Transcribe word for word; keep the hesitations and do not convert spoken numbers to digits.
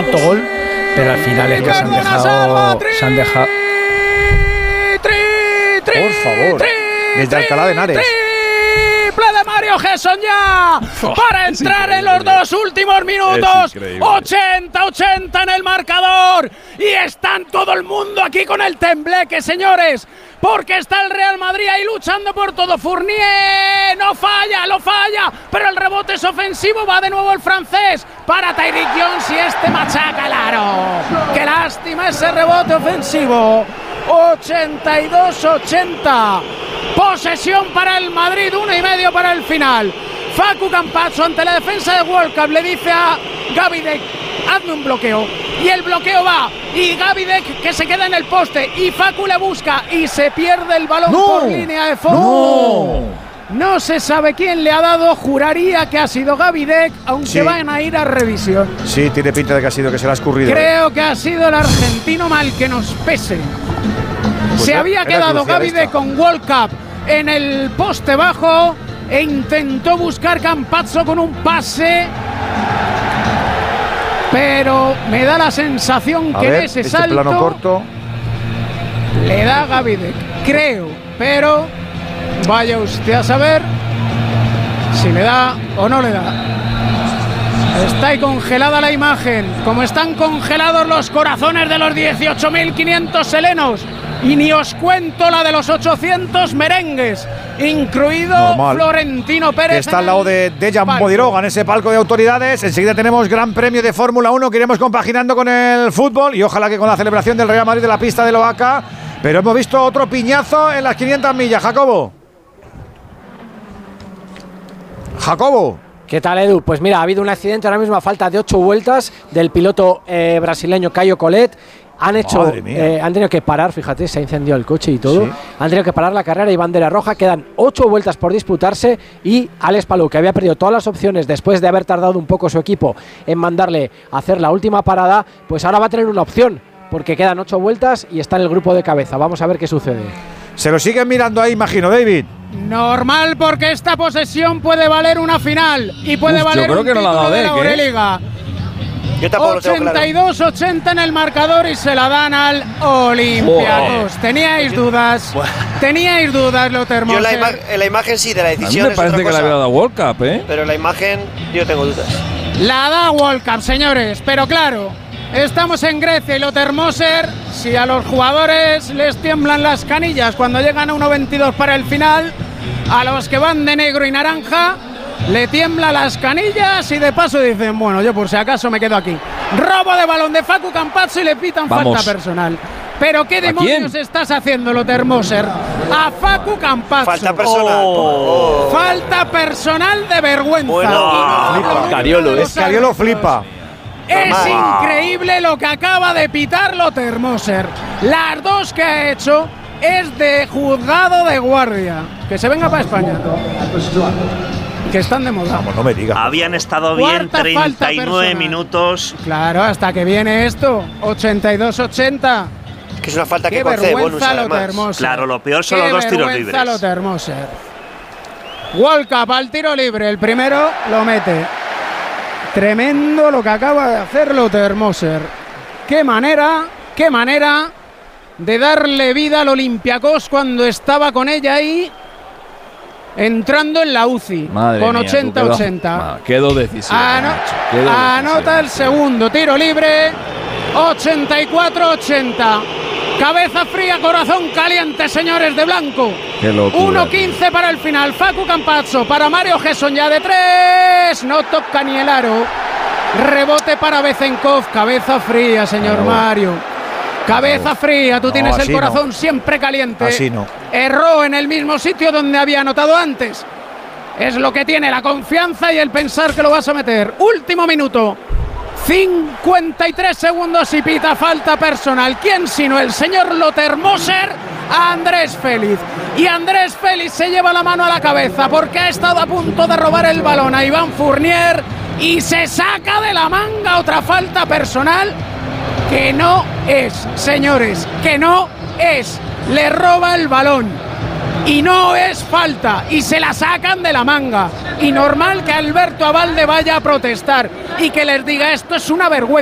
autogol, pero al final es que se han dejado, se han dejado. Por favor, desde Alcalá de Henares. Triple de Mario Gesson ya para entrar en los dos últimos minutos. ochenta ochenta en el marcador. Y están todo el mundo aquí con el tembleque, señores. Porque está el Real Madrid ahí luchando por todo. Fournier no falla, lo falla. Pero el rebote es ofensivo. Va de nuevo el francés para Tyreek Jones y este machaca el aro. Qué lástima ese rebote ofensivo. ochenta y dos ochenta. Posesión para el Madrid, uno y medio para el final. Facu Campazzo ante la defensa de World Cup le dice a Gavidec: hazme un bloqueo. Y el bloqueo va. Y Gavidec que se queda en el poste. Y Facu le busca y se pierde el balón no, por línea de fondo. No. no se sabe quién le ha dado. Juraría que ha sido Gavidec, aunque sí. van a ir a revisión. Sí, tiene pinta de que ha sido, que se le ha escurrido. Creo que ha sido el argentino, mal que nos pese. Pues se había quedado Gavidec con World Cup en el poste bajo e intentó buscar Campazzo con un pase, pero me da la sensación a que ver, en ese este salto plano corto le da Gavidec, creo, pero vaya usted a saber si le da o no le da. Está ahí congelada la imagen, como están congelados los corazones de los dieciocho mil quinientos helenos. Y ni os cuento la de los ochocientos merengues, incluido Normal. Florentino Pérez. Que está al lado de Dejan Bodiroga en ese palco de autoridades. Enseguida tenemos Gran Premio de Fórmula uno que iremos compaginando con el fútbol y ojalá que con la celebración del Real Madrid de la pista de Loaca. Pero hemos visto otro piñazo en las quinientas millas. Jacobo. Jacobo. ¿Qué tal, Edu? Pues mira, ha habido un accidente ahora mismo a falta de ocho vueltas del piloto eh, brasileño Caio Collet. Han hecho, eh, han tenido que parar, fíjate, se ha incendiado el coche y todo. Sí. Han tenido que parar la carrera y bandera roja. Quedan ocho vueltas por disputarse y Alex Palou, que había perdido todas las opciones después de haber tardado un poco su equipo en mandarle a hacer la última parada, pues ahora va a tener una opción, porque quedan ocho vueltas y está en el grupo de cabeza. Vamos a ver qué sucede. Se lo siguen mirando ahí, imagino, David. Normal, porque esta posesión puede valer una final y puede Uf, valer yo creo un que título no la de la Euroliga. ochenta y dos ochenta en el marcador y se la dan al Olympiacos. Oh. Teníais dudas, teníais dudas, lo termó. Yo la ima en la imagen sí, de la decisión. A mí me parece que la había dado World Cup, ¿eh? Pero la imagen, yo tengo dudas. La da World Cup, señores, pero claro, estamos en Grecia y lo Termoser, si a los jugadores les tiemblan las canillas cuando llegan a uno veintidós para el final, a los que van de negro y naranja le tiembla las canillas y de paso dicen, bueno, yo por si acaso me quedo aquí. Robo de balón de Facu Campazzo y le pitan Vamos. falta personal. Pero qué demonios estás haciendo, lo Termoser. A Facu Campazzo. Falta personal. Oh. Falta personal de vergüenza. Bueno, no, flipa. Cariolo, es Cariolo flipa. Es Normal. increíble lo que acaba de pitar lo Termoser. Las dos que ha hecho es de juzgado de guardia. Que se venga para España. Que están de moda. Vamos, no me digas. Habían estado bien treinta y nueve minutos. Claro, hasta que viene esto. ochenta y dos ochenta. Que es una falta Qué que concede bonus, además. Claro, lo peor son Qué los dos tiros libres. Lo Termoser. World Cup al tiro libre. El primero lo mete. Tremendo lo que acaba de hacer lo Termoser. Qué manera, qué manera de darle vida al Olympiacos cuando estaba con ella ahí. Entrando en la U C I. Madre con ochenta ochenta. Quedó decisivo. Ano quedó anota decisivo. El segundo tiro libre. ochenta y cuatro ochenta. Cabeza fría, corazón caliente, señores de blanco. uno quince para el final. Facu Campazzo para Mario Gesson ya de tres. No toca ni el aro. Rebote para Bezenkov. Cabeza fría, señor oh. Mario. Cabeza fría, tú no, tienes el corazón no. siempre caliente. Así no. Erró en el mismo sitio donde había anotado antes. Es lo que tiene la confianza y el pensar que lo vas a meter. Último minuto. cincuenta y tres segundos y pita falta personal. ¿Quién sino el señor lo Termoser? A Andrés Félix. Y Andrés Félix se lleva la mano a la cabeza porque ha estado a punto de robar el balón a Iván Fournier y se saca de la manga otra falta personal. Que no es, señores, que no es. Le roba el balón y no es falta y se la sacan de la manga. Y normal que Alberto Abalde vaya a protestar y que les diga esto es una vergüenza.